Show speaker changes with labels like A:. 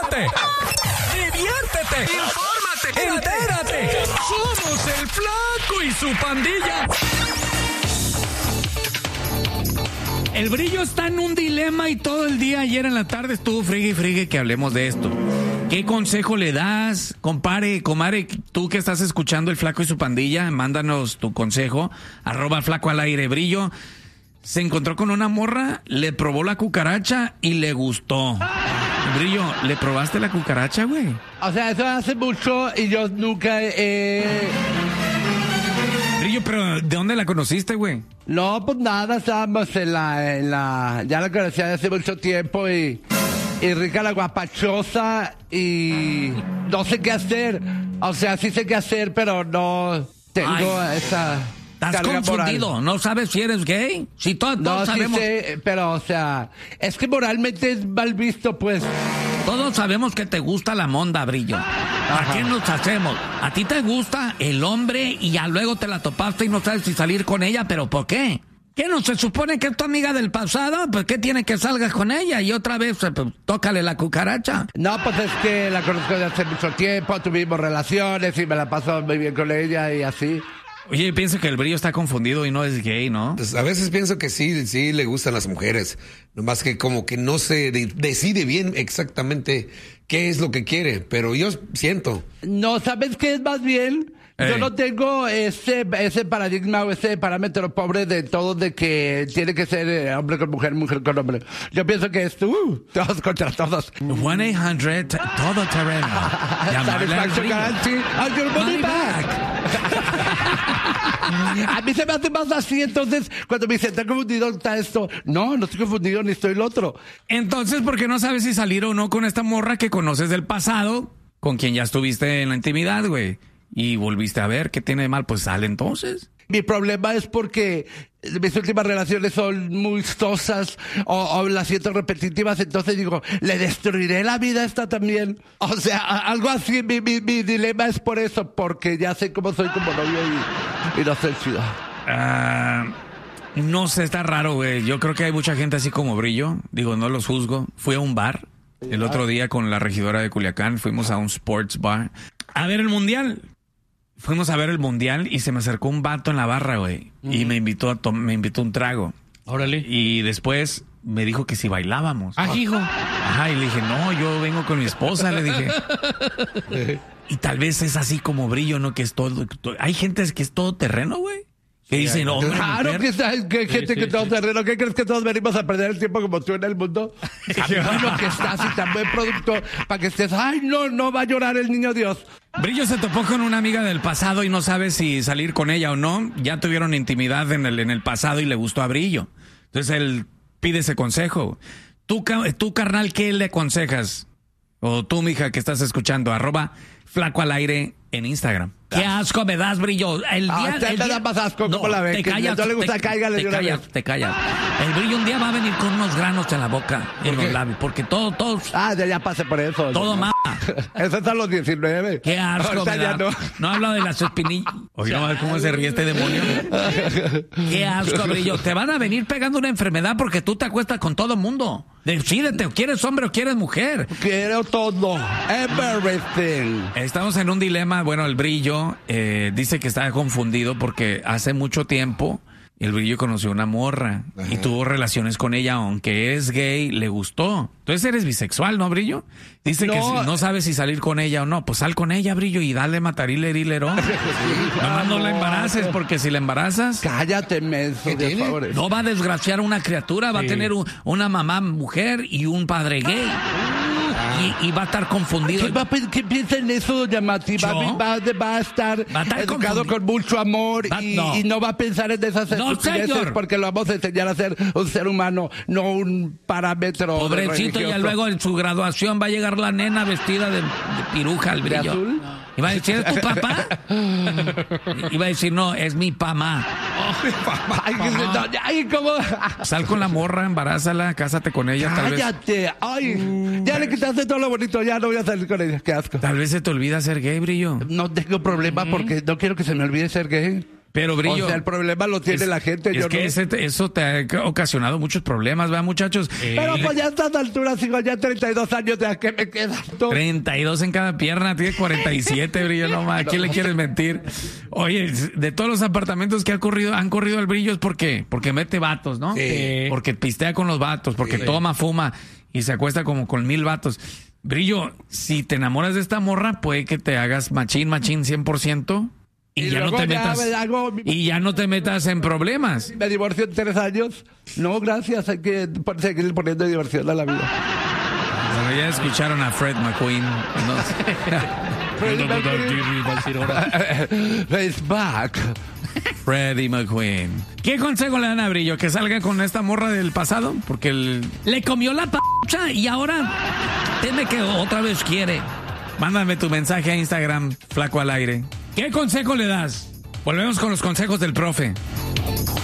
A: ríete, diviértete, infórmate, entérate. Somos el Flaco y su pandilla. El Brillo está en un dilema y todo el día ayer en la tarde estuvo friegue que hablemos de esto. ¿Qué consejo le das? Comadre, tú que estás escuchando el Flaco y su pandilla, mándanos tu consejo. @FlacoAlAire. Brillo se encontró con una morra, le probó la cucaracha y le gustó. Brillo, ¿le probaste la cucaracha, güey?
B: O sea, eso hace mucho y yo nunca
A: Brillo, pero ¿de dónde la conociste, güey?
B: No, pues nada, estábamos en la... Ya la conocía de hace mucho tiempo y rica la guapachosa y no sé qué hacer. O sea, sí sé qué hacer, pero no tengo esa...
A: Estás confundido, moral. ¿No sabes si eres gay? Si todos sabemos.
B: Sí sé, pero, o sea, es que moralmente es mal visto, pues.
A: Todos sabemos que te gusta la monda, Brillo. ¿Para qué nos hacemos? A ti te gusta el hombre y ya luego te la topaste y no sabes si salir con ella, ¿pero por qué? ¿Qué no se supone que es tu amiga del pasado? Pues ¿qué tiene que salgas con ella? Y otra vez, pues, tócale la cucaracha.
B: No, pues es que la conozco de hace mucho tiempo, tuvimos relaciones y me la paso muy bien con ella y así.
A: Oye, pienso que el Brillo está confundido y no es gay, ¿no?
C: Pues a veces pienso que sí le gustan las mujeres. Nomás que como que no se decide bien exactamente qué es lo que quiere. Pero yo siento.
B: No, ¿sabes qué es más bien? Yo no tengo ese paradigma o ese parámetro pobre de todo de que tiene que ser hombre con mujer, mujer con hombre. Yo pienso que es todos contra todos.
A: 1-800 todo terreno.
B: Satisfaction guarantee and your money back. A mí se me hace más así, entonces cuando me dicen, ¿estás confundido? ¿Está esto? No estoy confundido ni estoy el otro.
A: Entonces, ¿por qué no sabes si salir o no con esta morra que conoces del pasado, con quien ya estuviste en la intimidad, güey? Y volviste a ver, ¿qué tiene de mal? Pues sale entonces.
B: Mi problema es porque mis últimas relaciones son muy sosas o las siento repetitivas, entonces digo, le destruiré la vida a esta también. O sea, algo así, mi dilema es por eso, porque ya sé cómo soy como novio y no soy chido.
A: No sé, está raro, güey. Yo creo que hay mucha gente así como Brillo. Digo, no los juzgo. Fui a un bar el otro día con la regidora de Culiacán. Fuimos a un sports bar a ver el mundial. Fuimos a ver el mundial y se me acercó un vato en la barra, güey. Y me invitó un trago.
D: Órale.
A: Y después me dijo que si bailábamos.
D: Hijo.
A: Ajá, y le dije, no, yo vengo con mi esposa, le dije. Y tal vez es así como Brillo, ¿no? Que es todo... Hay gente que es todo terreno, güey. Que dicen, no,
B: claro que hay gente que todo terreno. ¿Qué crees que todos venimos a perder el tiempo como tú en el mundo? Bueno que estás y tan buen producto para que estés, no va a llorar el niño Dios.
A: Brillo se topó con una amiga del pasado y no sabe si salir con ella o no. Ya tuvieron intimidad en el pasado y le gustó a Brillo. Entonces él pide ese consejo. Tú, carnal, ¿qué le aconsejas? O tú, mija, que estás escuchando, @FlacoAlAire en Instagram. ¿Qué asco me das, Brillo? El día
B: te da más asco, ¿cómo la ves?
A: Te callas.
B: No le gusta, cáigale de una vez.
A: Te callas. El Brillo un día va a venir con unos granos en la boca y en los labios, porque todos...
B: ya pasé por eso.
A: Todo mama.
B: Eso es a los 19.
A: Qué asco me da. No hablo de las espinillas. Oye, no, ¿cómo se ríe este demonio? Qué asco, Brillo. Te van a venir pegando una enfermedad porque tú te acuestas con todo mundo. Decídete, o quieres hombre o quieres mujer.
B: Quiero todo. Everything.
A: Estamos en un dilema. Bueno, el Brillo dice que está confundido porque hace mucho tiempo el Brillo conoció una morra y tuvo relaciones con ella, aunque es gay, le gustó. Entonces eres bisexual, ¿no, Brillo? Dice que no sabe si salir con ella o no. Pues sal con ella, Brillo, y dale matarile, rilero. Nomás no la embaraces, porque si la embarazas...
B: Cállate, menso, de favor.
A: No va a desgraciar a una criatura, va a tener una mamá mujer y un padre gay. Y va a estar confundido.
B: ¿Qué piensa en eso, doña Mati? Va a estar educado con mucho amor y no va a pensar en esas estupideces porque lo vamos a enseñar a ser un ser humano, no un parámetro.
A: Pobrecito, y luego en su graduación va a llegar la nena vestida de piruja al Brillo.
B: ¿Azul?
A: Y va a decir, ¿es tu papá? Y va a decir, no, es mi mamá.
B: Ay, ¿cómo?
A: Sal con la morra, embarázala, cásate con ella.
B: Cállate. Ay, ya le quitaste todo lo bonito, ya no voy a salir con ella. Qué asco.
A: Tal vez se te olvida ser gay, Brillo.
B: No tengo problema porque no quiero que se me olvide ser gay.
A: Pero, Brillo,
B: O sea, el problema lo tiene la gente.
A: Es que eso te ha ocasionado muchos problemas, ¿verdad, muchachos?
B: Pero pues ya a estas alturas, sigo ya 32 años, ¿de a qué me quedan?
A: 32 en cada pierna, tiene 47, Brillo, no más. ¿A quién le quieres mentir? Oye, de todos los apartamentos que han corrido al Brillo, ¿es por qué? Porque mete vatos, ¿no?
C: Sí.
A: Porque pistea con los vatos, porque toma, fuma y se acuesta como con 1000 vatos. Brillo, si te enamoras de esta morra, puede que te hagas machín 100%. Y ya no te metas. Y ya no te metas en problemas.
B: Me divorcio en 3 años. No, gracias. Hay que seguir poniendo diversión a la vida.
A: Bueno, ya escucharon a Fred McQueen.
B: It's back.
A: Freddie McQueen. ¿Qué consejo le dan a Brillo? ¿Que salga con esta morra del pasado? Porque le comió la p*** y ahora teme que otra vez quiere. Mándame tu mensaje a Instagram, Flaco al Aire. ¿Qué consejo le das? Volvemos con los consejos del profe.